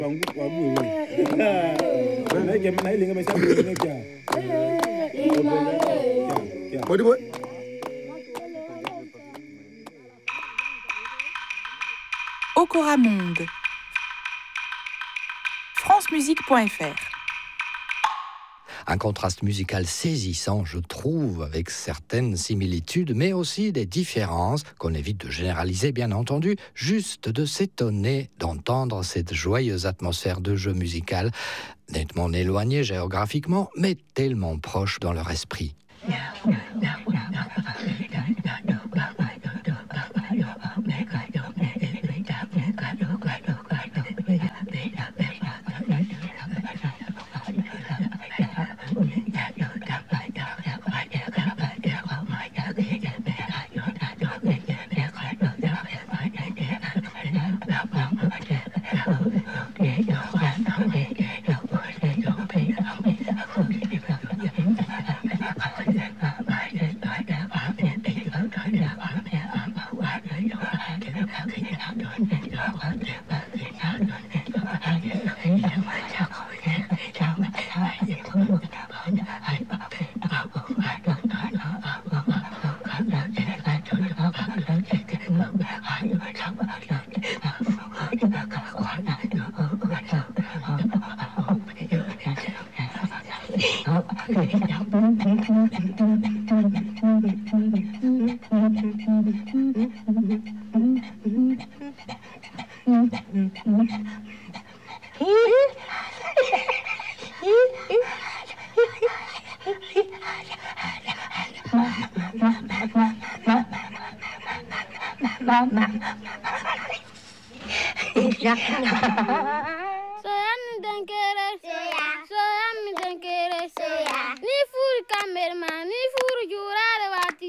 Okora Monde. francemusique.fr. Un contraste musical saisissant, je trouve, avec certaines similitudes, mais aussi des différences, qu'on évite de généraliser, bien entendu, juste de s'étonner d'entendre cette joyeuse atmosphère de jeu musical, nettement éloignée géographiquement, mais tellement proche dans leur esprit. Soy